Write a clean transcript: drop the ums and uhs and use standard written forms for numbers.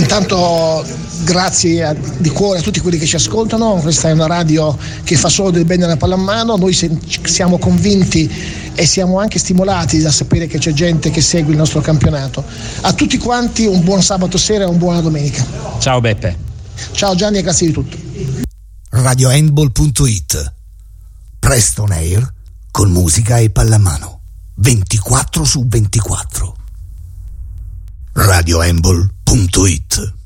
Intanto grazie di cuore a tutti quelli che ci ascoltano, questa è una radio che fa solo del bene alla pallamano, noi siamo convinti e siamo anche stimolati da sapere che c'è gente che segue il nostro campionato. A tutti quanti un buon sabato sera e una buona domenica. Ciao Beppe. Ciao Gianni e grazie di tutto. RadioHandball.it, presto on air con musica e pallamano 24/24. RadioHandball.it